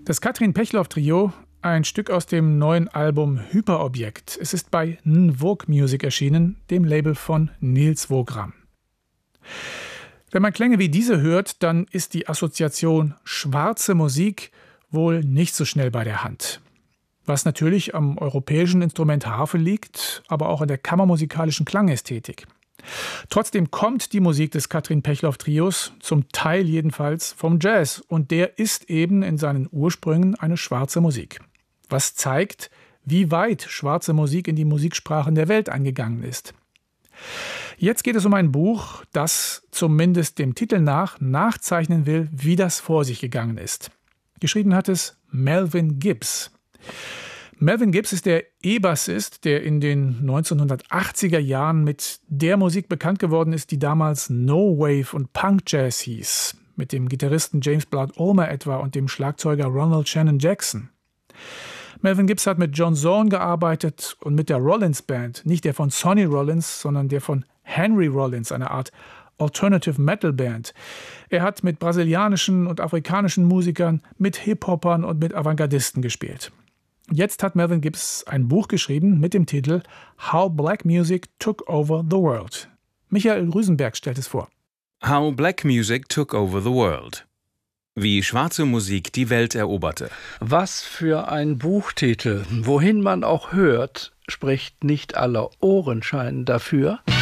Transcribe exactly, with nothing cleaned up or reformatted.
Das Katrin Pechloff Trio, ein Stück aus dem neuen Album Hyperobjekt. Es ist bei N Vogue Music erschienen, dem Label von Nils Wogram. Wenn man Klänge wie diese hört, dann ist die Assoziation schwarze Musik wohl nicht so schnell bei der Hand. Was natürlich am europäischen Instrument Harfe liegt, aber auch an der kammermusikalischen Klangästhetik. Trotzdem kommt die Musik des Katrin Pechloff Trios, zum Teil jedenfalls, vom Jazz, und der ist eben in seinen Ursprüngen eine schwarze Musik. Was zeigt, wie weit schwarze Musik in die Musiksprachen der Welt eingegangen ist. Jetzt geht es um ein Buch, das zumindest dem Titel nach nachzeichnen will, wie das vor sich gegangen ist. Geschrieben hat es Melvin Gibbs. Melvin Gibbs ist der E-Bassist, der in den neunzehnhundertachtziger Jahren mit der Musik bekannt geworden ist, die damals No Wave und Punk Jazz hieß, mit dem Gitarristen James Blood Ulmer etwa und dem Schlagzeuger Ronald Shannon Jackson. Melvin Gibbs hat mit John Zorn gearbeitet und mit der Rollins Band, nicht der von Sonny Rollins, sondern der von Henry Rollins, eine Art Alternative Metal Band. Er hat mit brasilianischen und afrikanischen Musikern, mit Hip-Hopern und mit Avantgardisten gespielt. Jetzt hat Melvin Gibbs ein Buch geschrieben mit dem Titel How Black Music Took Over the World. Michael Rüsenberg stellt es vor. How Black Music Took Over the World. Wie schwarze Musik die Welt eroberte. Was für ein Buchtitel. Wohin man auch hört, spricht nicht aller Ohren scheinen dafür.